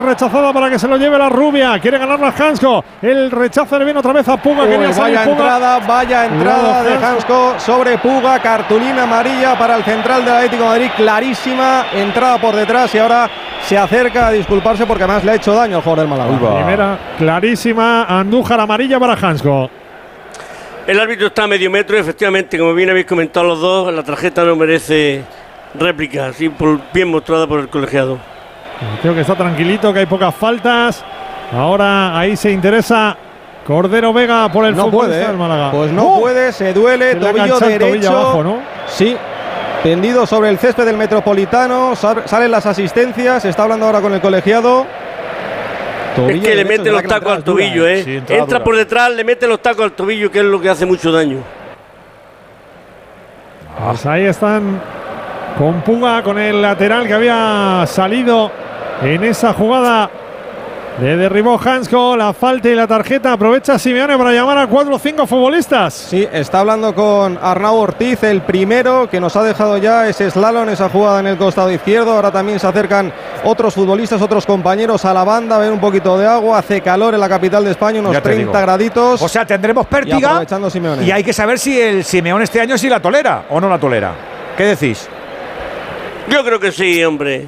Rechazada para que se lo lleve la rubia. Quiere ganar la Hansko. El rechazo le viene otra vez a Puga. Vaya entrada de Hansko sobre Puga. Cartulina amarilla para el central del Atlético de Madrid. Clarísima entrada por detrás y ahora se acerca a disculparse porque además le ha hecho daño al jugador del Málaga. Primera clarísima. Andújar amarilla para Hansko. El árbitro está a medio metro. Efectivamente, como bien habéis comentado los dos, la tarjeta no merece réplica. Así bien mostrada por el colegiado. Creo que está tranquilito, que hay pocas faltas. Ahora ahí se interesa Cordero Vega por el futbolista del Málaga. Pues no puede, se duele, tobillo derecho. Abajo, ¿no? Sí, tendido sobre el césped del Metropolitano. Salen las asistencias, está hablando ahora con el colegiado. Es que le mete los tacos al tobillo, ¿eh? Sí, entra por detrás, le mete los tacos al tobillo, que es lo que hace mucho daño. Pues ahí están con Puga, con el lateral que había salido en esa jugada. Le derribó Hansko, la falta y la tarjeta. Aprovecha Simeone para llamar a 4 o 5 futbolistas. Sí, está hablando con Arnau Ortiz, el primero que nos ha dejado ya ese slalom, esa jugada en el costado izquierdo. Ahora también se acercan otros futbolistas, otros compañeros a la banda, ven un poquito de agua, hace calor en la capital de España, unos 30 graditos. O sea, tendremos pértiga y hay que saber si el Simeone este año sí la tolera o no la tolera. ¿Qué decís? Yo creo que sí, hombre.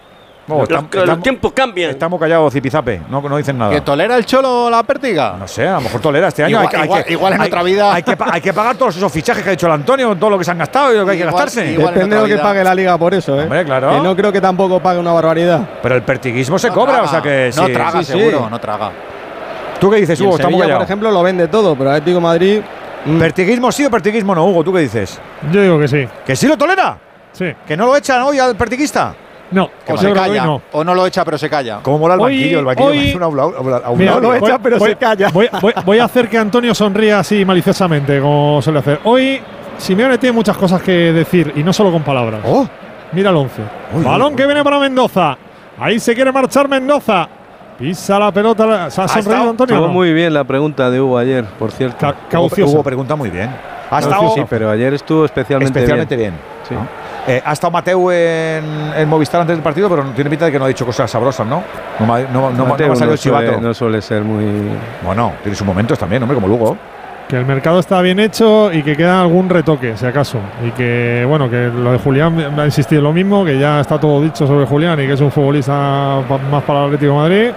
Los tiempos cambian. Estamos callados, Zipizape, no dicen nada. ¿Que tolera el Cholo la pértiga? No sé, a lo mejor tolera este año. Igual en otra vida. Hay que pagar todos esos fichajes que ha hecho el Antonio, todo lo que se han gastado y lo que hay que gastarse. Depende de lo que pague la Liga por eso, ¿eh? Hombre, claro. Que no creo que tampoco pague una barbaridad. Pero el pertiguismo se cobra, o sea que no traga, seguro, no traga. ¿Tú qué dices, Hugo? Estamos callados. Por ejemplo, lo vende todo, pero Atlético de Madrid. ¿Pertiguismo sí o pertiguismo no, Hugo? ¿Tú qué dices? Yo digo que sí. ¿Que sí lo tolera? Sí. ¿Que no lo echan hoy al pertiguista? No, o se calla, o no lo echa pero se calla. ¿Cómo mola el banquillo? El banquillo es una no lo echa pero se calla. Voy a hacer que Antonio sonría así maliciosamente, como suele hacer. Hoy Simeone tiene muchas cosas que decir y no solo con palabras. Mira el 11. Balón que viene para Mendoza. Ahí se quiere marchar Mendoza. Pisa la pelota. ¿Se ha sonreído Antonio? Estuvo muy bien la pregunta de Hugo ayer, por cierto. Hugo pregunta muy bien. Sí, pero ayer estuvo especialmente bien. Sí. ¿No? Ha estado Mateu en Movistar antes del partido, pero tiene pinta de que no ha dicho cosas sabrosas, ¿no? Mateu no suele ser muy… Bueno, tiene sus momentos también, hombre, como Lugo. Que el mercado está bien hecho y que queda algún retoque, si acaso. Y que, bueno, que lo de Julián ha insistido lo mismo, que ya está todo dicho sobre Julián y que es un futbolista más para el Atlético de Madrid.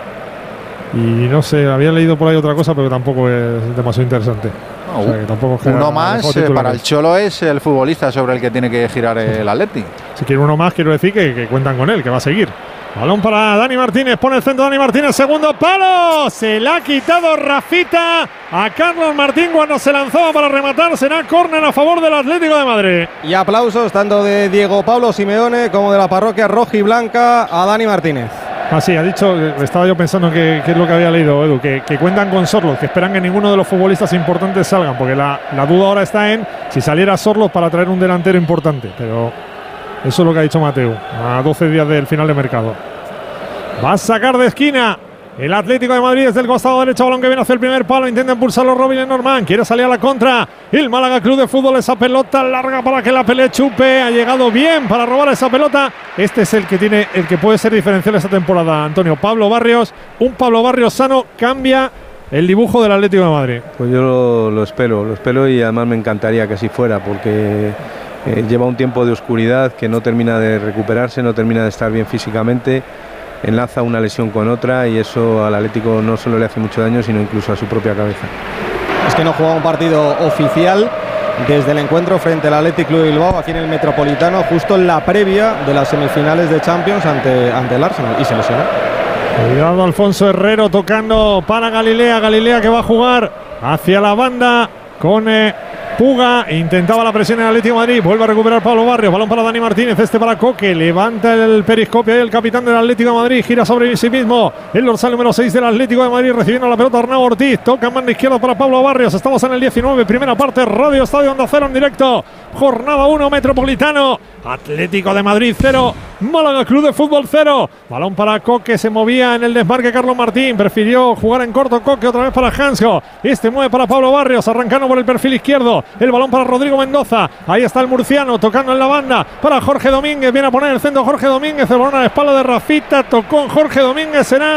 Y no sé, había leído por ahí otra cosa, pero tampoco es demasiado interesante. O sea, que tampoco uno más para el Cholo es el futbolista sobre el que tiene que girar el Atleti. Si quiere uno más, quiero decir que cuentan con él, que va a seguir. Balón para Dani Martínez, pone el centro Dani Martínez, segundo palo, se la ha quitado Rafita a Carlos Martín cuando se lanzaba para rematar, será córner a favor del Atlético de Madrid. Y aplausos tanto de Diego Pablo Simeone como de la parroquia rojiblanca a Dani Martínez. Sí, ha dicho, estaba yo pensando que es lo que había leído, Edu, que cuentan con Sorloth, que esperan que ninguno de los futbolistas importantes salgan, porque la duda ahora está en si saliera Sorloth para traer un delantero importante, pero eso es lo que ha dicho Mateu, a 12 días del final de mercado. Va a sacar de esquina el Atlético de Madrid desde el costado derecho, balón que viene hacia el primer palo, intenta impulsarlo Robin Lenormand, quiere salir a la contra, el Málaga Club de Fútbol, esa pelota larga para que la Pelé chupe, ha llegado bien para robar esa pelota, este es el que puede ser diferencial esta temporada, Antonio. Pablo Barrios, un Pablo Barrios sano cambia el dibujo del Atlético de Madrid. Pues yo lo espero y además me encantaría que así fuera, porque lleva un tiempo de oscuridad que no termina de recuperarse, no termina de estar bien físicamente, enlaza una lesión con otra y eso al Atlético no solo le hace mucho daño, sino incluso a su propia cabeza. Es que no juega un partido oficial desde el encuentro frente al Athletic Club de Bilbao aquí en el Metropolitano, justo en la previa de las semifinales de Champions ante el Arsenal, y se lesionó. Cuidado Alfonso Herrero tocando para Galilea que va a jugar hacia la banda con Puga, intentaba la presión en el Atlético de Madrid, vuelve a recuperar Pablo Barrios, balón para Dani Martínez, para Coque, levanta el periscopio ahí el capitán del Atlético de Madrid, gira sobre sí mismo, el dorsal número 6 del Atlético de Madrid, recibiendo la pelota Arnau Ortiz, toca en banda izquierda para Pablo Barrios, estamos en el 19, primera parte, Radio Estadio Onda Cero en directo, jornada 1, Metropolitano, Atlético de Madrid 0, Málaga Club de Fútbol 0. Balón para Coque, se movía en el desmarque Carlos Martín, prefirió jugar en corto Coque, otra vez para Hansco. Este mueve para Pablo Barrios, arrancando por el perfil izquierdo. El balón para Rodrigo Mendoza. Ahí está el murciano tocando en la banda para Jorge Domínguez. Viene a poner el centro Jorge Domínguez. El balón a la espalda de Rafita. Tocó Jorge Domínguez. Será